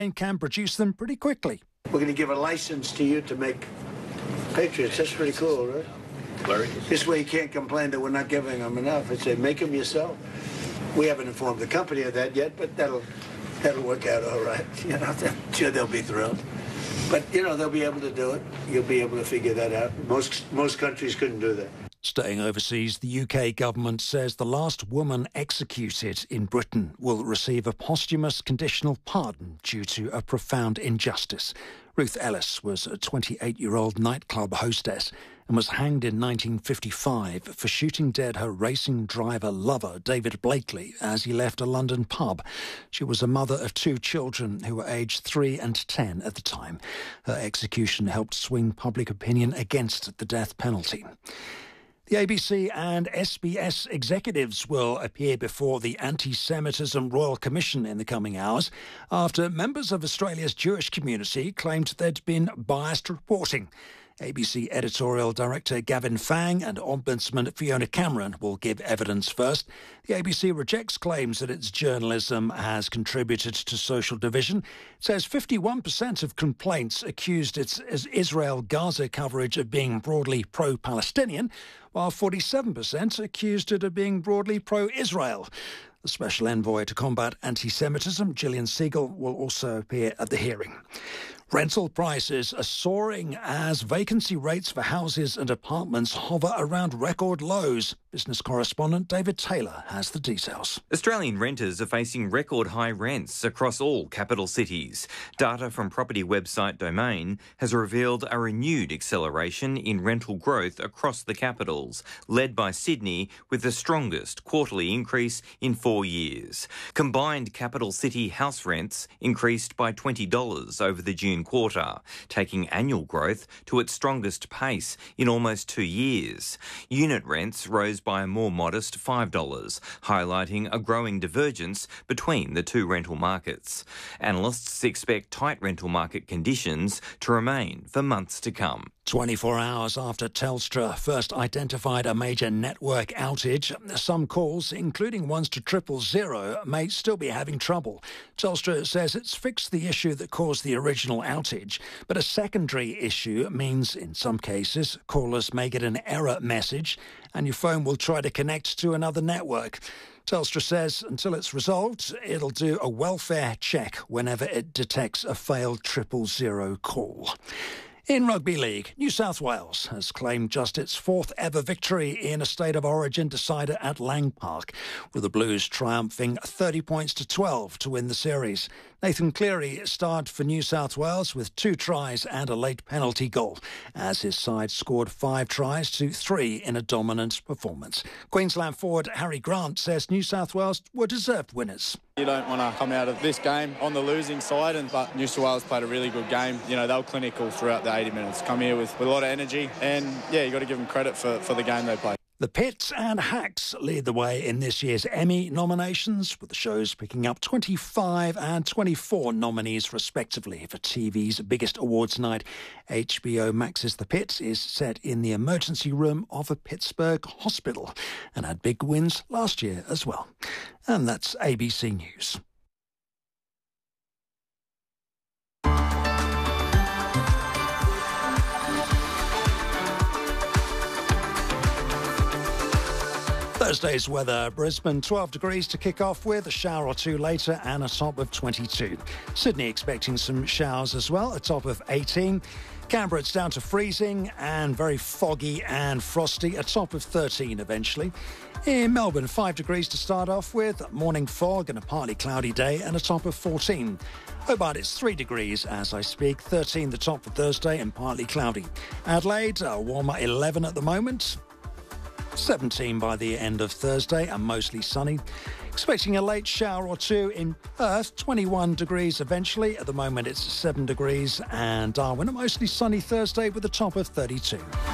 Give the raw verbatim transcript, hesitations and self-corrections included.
and can produce them pretty quickly. We're going to give a license to you to make Patriots. That's pretty cool, right? Larry? This way you can't complain that we're not giving them enough. It's say, make them yourself. We haven't informed the company of that yet, but that'll that'll work out all right. You know, I'm sure they'll be thrilled. But, you know, they'll be able to do it. You'll be able to figure that out. Most, most countries couldn't do that. Staying overseas, the U K government says the last woman executed in Britain will receive a posthumous conditional pardon due to a profound injustice. Ruth Ellis was a twenty-eight-year-old nightclub hostess and was hanged in nineteen fifty-five for shooting dead her racing driver lover, David Blakely, as he left a London pub. She was a mother of two children who were aged three and ten at the time. Her execution helped swing public opinion against the death penalty. The A B C and S B S executives will appear before the Anti-Semitism Royal Commission in the coming hours after members of Australia's Jewish community claimed there'd been biased reporting. A B C editorial director Gavin Fang and Ombudsman Fiona Cameron will give evidence first. The A B C rejects claims that its journalism has contributed to social division. It says fifty-one percent of complaints accused its Israel-Gaza coverage of being broadly pro-Palestinian, while forty-seven percent accused it of being broadly pro-Israel. The Special Envoy to Combat Anti-Semitism, Gillian Siegel, will also appear at the hearing. Rental prices are soaring as vacancy rates for houses and apartments hover around record lows. Business correspondent David Taylor has the details. Australian renters are facing record high rents across all capital cities. Data from property website Domain has revealed a renewed acceleration in rental growth across the capitals, led by Sydney with the strongest quarterly increase in four years. Combined capital city house rents increased by twenty dollars over the June quarter, taking annual growth to its strongest pace in almost two years. Unit rents rose by a more modest five dollars, highlighting a growing divergence between the two rental markets. Analysts expect tight rental market conditions to remain for months to come. twenty-four hours after Telstra first identified a major network outage, some calls, including ones to triple zero, may still be having trouble. Telstra says it's fixed the issue that caused the original outage, but a secondary issue means, in some cases, callers may get an error message and your phone will try to connect to another network. Telstra says until it's resolved, it'll do a welfare check whenever it detects a failed triple zero call. In Rugby League, New South Wales has claimed just its fourth ever victory in a State of Origin decider at Lang Park, with the Blues triumphing thirty points to twelve to win the series. Nathan Cleary starred for New South Wales with two tries and a late penalty goal, as his side scored five tries to three in a dominant performance. Queensland forward Harry Grant says New South Wales were deserved winners. You don't want to come out of this game on the losing side, and but New South Wales played a really good game. You know, they were clinical throughout the eighty minutes. Come here with, with a lot of energy, and yeah, you got to give them credit for, for the game they played. The Pits and Hacks lead the way in this year's Emmy nominations, with the shows picking up twenty-five and twenty-four nominees respectively for T V's biggest awards night. H B O Max's The Pits is set in the emergency room of a Pittsburgh hospital and had big wins last year as well. And that's A B C News. Thursday's weather. Brisbane, twelve degrees to kick off with, a shower or two later and a top of twenty-two. Sydney expecting some showers as well, a top of eighteen. Canberra, it's down to freezing and very foggy and frosty, a top of thirteen eventually. In Melbourne, five degrees to start off with, morning fog and a partly cloudy day and a top of fourteen. Hobart, it's three degrees as I speak, thirteen the top for Thursday and partly cloudy. Adelaide, a warmer eleven at the moment. seventeen by the end of Thursday and mostly sunny. Expecting a late shower or two in Perth, twenty-one degrees eventually. At the moment it's seven degrees, and Darwin, a mostly sunny Thursday with a top of thirty-two.